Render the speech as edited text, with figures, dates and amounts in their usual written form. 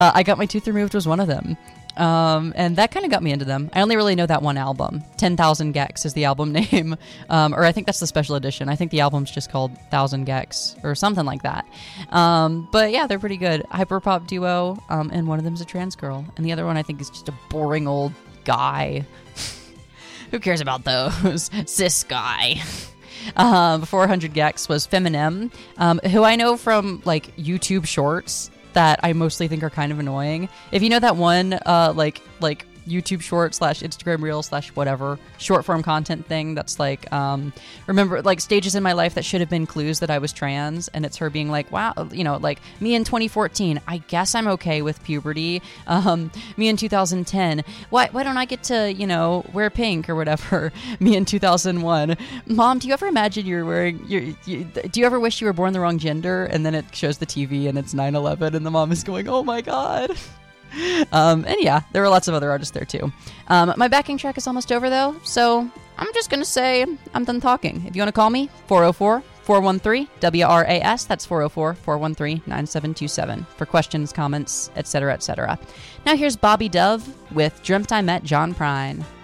I Got My Tooth Removed was one of them. And that kind of got me into them. I only really know that one album. 10,000 Gex is the album name. Or I think that's the special edition. I think the album's just called 1000 Gex or something like that. But yeah, they're pretty good. Hyperpop duo. And one of them's a trans girl. And the other one I think is just a boring old guy. Who cares about those? Cis guy. 400 Gex was Feminem, who I know from like YouTube shorts that I mostly think are kind of annoying. If you know that one, like YouTube short / Instagram reel / whatever short form content thing that's like, remember like stages in my life that should have been clues that I was trans, and it's her being like, wow, you know, like me in 2014, I guess I'm okay with puberty. Me in 2010, why don't I get to, you know, wear pink or whatever? Me in 2001, Mom, do you ever imagine you're wearing do you ever wish you were born the wrong gender? And then it shows the TV and it's 9/11 and the mom is going, oh my god. And yeah, there were lots of other artists there too. My backing track is almost over though, so I'm just gonna say I'm done talking. If you want to call me, 404-413-WRAS, that's 404-413-9727 for questions, comments, etc., etc. Now here's Bobby Dove with Dreamt I Met John Prine.